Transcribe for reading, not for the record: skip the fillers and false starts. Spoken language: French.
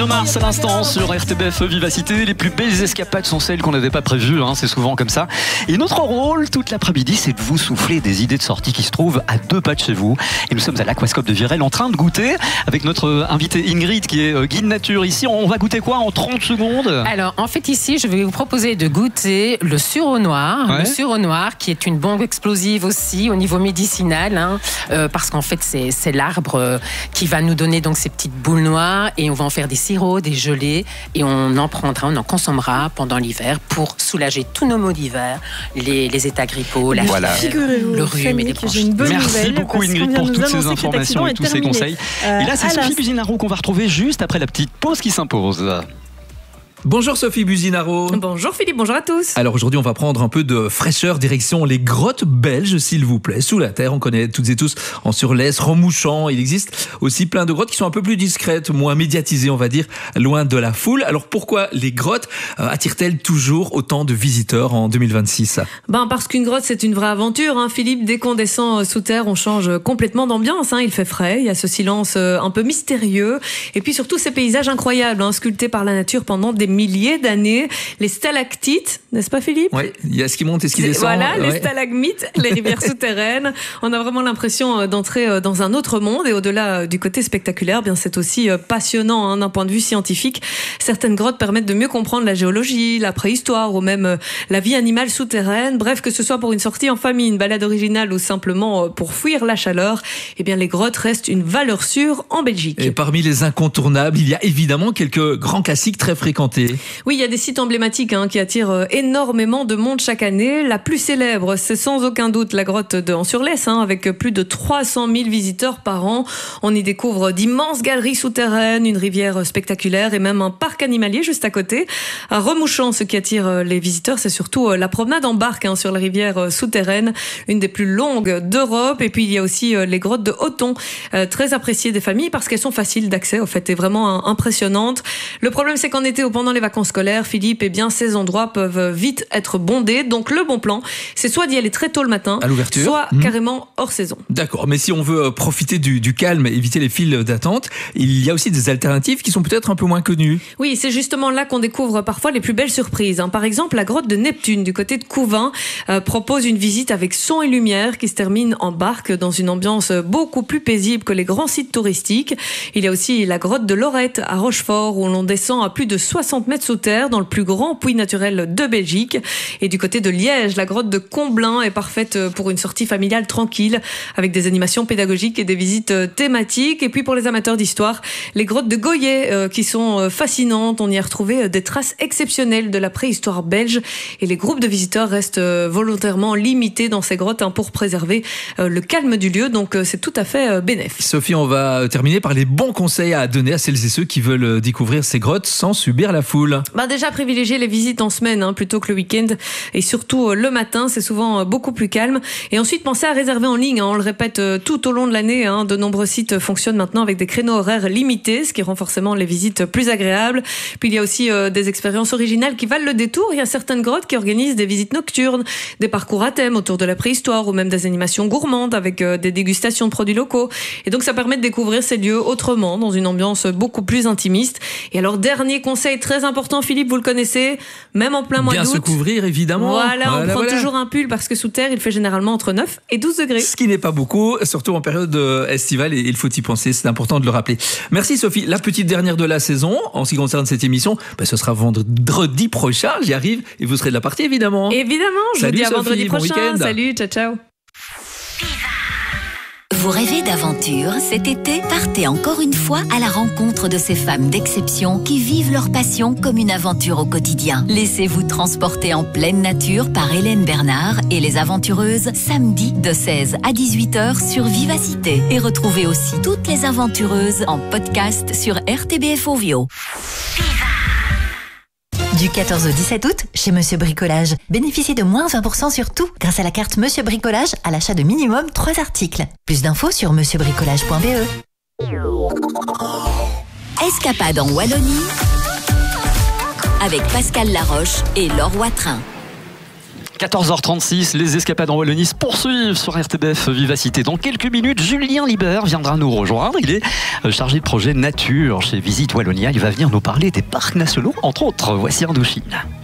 Bruno Mars à l'instant sur RTBF Vivacité. Les plus belles escapades sont celles qu'on n'avait pas prévues, c'est souvent comme ça. Et notre rôle toute l'après-midi, c'est de vous souffler des idées de sortie qui se trouvent à 2 pas de chez vous. Et nous sommes à l'Aquascope de Virel en train de goûter avec notre invitée Ingrid qui est guide nature ici. On va goûter quoi en 30 secondes? Alors en fait ici, je vais vous proposer de goûter le sureau noir. Ouais. Le sureau noir qui est une bombe explosive aussi au niveau médicinal, parce qu'en fait c'est l'arbre qui va nous donner donc ces petites boules noires et on va en faire des sirops, des gelées et on en consommera pendant l'hiver pour soulager tous nos maux d'hiver, les états grippaux, la fièvre, le rhume et les bronchites. Merci beaucoup Ingrid pour toutes ces informations et tous ces conseils. Et là c'est Sophie Buzinaro qu'on va retrouver juste après la petite pause qui s'impose. Bonjour Sophie Buzinaro. Bonjour Philippe, bonjour à tous. Alors aujourd'hui on va prendre un peu de fraîcheur direction les grottes belges s'il vous plaît. Sous la terre, on connaît toutes et tous en Surlès, Remouchant. Il existe aussi plein de grottes qui sont un peu plus discrètes, moins médiatisées on va dire, loin de la foule. Alors pourquoi les grottes attirent-elles toujours autant de visiteurs en 2026 ? Parce qu'une grotte c'est une vraie aventure, Philippe. Dès qu'on descend sous terre, on change complètement d'ambiance. Il fait frais, il y a ce silence un peu mystérieux. Et puis surtout ces paysages incroyables, sculptés par la nature pendant des milliers d'années, les stalactites, n'est-ce pas Philippe ? Oui, il y a ce qui monte et ce qui descend. Voilà, les stalagmites, les rivières souterraines. On a vraiment l'impression d'entrer dans un autre monde et au-delà du côté spectaculaire, c'est aussi passionnant d'un point de vue scientifique. Certaines grottes permettent de mieux comprendre la géologie, la préhistoire ou même la vie animale souterraine. Bref, que ce soit pour une sortie en famille, une balade originale ou simplement pour fuir la chaleur, les grottes restent une valeur sûre en Belgique. Et parmi les incontournables, il y a évidemment quelques grands classiques très fréquentés. Oui, il y a des sites emblématiques qui attirent énormément de monde chaque année. La plus célèbre, c'est sans aucun doute la grotte de An-sur-Lesse, avec plus de 300 000 visiteurs par an. On y découvre d'immenses galeries souterraines, une rivière spectaculaire et même un parc animalier juste à côté. À Remouchant, ce qui attire les visiteurs, c'est surtout la promenade en barque sur la rivière souterraine, une des plus longues d'Europe. Et puis il y a aussi les grottes de Hoton, très appréciées des familles parce qu'elles sont faciles d'accès, au fait, et vraiment impressionnantes. Le problème, c'est qu'en été ou pendant les vacances scolaires, Philippe, ces endroits peuvent vite être bondés. Donc le bon plan, c'est soit d'y aller très tôt le matin, à l'ouverture, soit carrément hors saison. D'accord, mais si on veut profiter du calme, éviter les files d'attente, il y a aussi des alternatives qui sont peut-être un peu moins connues. Oui, c'est justement là qu'on découvre parfois les plus belles surprises. Par exemple, la grotte de Neptune, du côté de Couvin, propose une visite avec son et lumière qui se termine en barque dans une ambiance beaucoup plus paisible que les grands sites touristiques. Il y a aussi la grotte de Lorette à Rochefort où l'on descend à plus de 60 mètres sous terre dans le plus grand puits naturel de Belgique. Et du côté de Liège, la grotte de Comblain est parfaite pour une sortie familiale tranquille avec des animations pédagogiques et des visites thématiques. Et puis pour les amateurs d'histoire, les grottes de Goyet qui sont fascinantes. On y a retrouvé des traces exceptionnelles de la préhistoire belge et les groupes de visiteurs restent volontairement limités dans ces grottes pour préserver le calme du lieu. Donc c'est tout à fait bénéf. Sophie, on va terminer par les bons conseils à donner à celles et ceux qui veulent découvrir ces grottes sans subir la foule. Déjà privilégier les visites en semaine plutôt que le week-end et surtout le matin, c'est souvent beaucoup plus calme. Et ensuite pensez à réserver en ligne, on le répète tout au long de l'année, de nombreux sites fonctionnent maintenant avec des créneaux horaires limités, ce qui rend forcément les visites plus agréables. Puis il y a aussi des expériences originales qui valent le détour. Il y a certaines grottes qui organisent des visites nocturnes, des parcours à thème autour de la préhistoire ou même des animations gourmandes avec des dégustations de produits locaux. Et donc ça permet de découvrir ces lieux autrement, dans une ambiance beaucoup plus intimiste. Et alors dernier conseil très important, Philippe, vous le connaissez, même en plein mois d'août. Bien se couvrir, évidemment. Voilà, on prend toujours un pull parce que sous terre, il fait généralement entre 9 et 12 degrés. Ce qui n'est pas beaucoup, surtout en période estivale, et il faut y penser, c'est important de le rappeler. Merci Sophie. La petite dernière de la saison, en ce qui concerne cette émission, ce sera vendredi prochain, j'y arrive, et vous serez de la partie, évidemment. Évidemment, je vous dis à vendredi prochain. Bon salut, ciao, ciao. Vous rêvez d'aventure? Cet été, partez encore une fois à la rencontre de ces femmes d'exception qui vivent leur passion comme une aventure au quotidien. Laissez-vous transporter en pleine nature par Hélène Bernard et les aventureuses samedi de 16 à 18h sur Vivacité. Et retrouvez aussi toutes les aventureuses en podcast sur RTBF Ovio. Du 14 au 17 août, chez Monsieur Bricolage, bénéficiez de moins 20% sur tout grâce à la carte Monsieur Bricolage à l'achat de minimum 3 articles. Plus d'infos sur monsieurbricolage.be. Escapade en Wallonie avec Pascal Laroche et Laure Watrin. 14h36, les escapades en Wallonie se poursuivent sur RTBF Vivacité. Dans quelques minutes, Julien Libert viendra nous rejoindre. Il est chargé de projet nature chez Visite Wallonia. Il va venir nous parler des parcs nationaux, entre autres. Voici Indochine.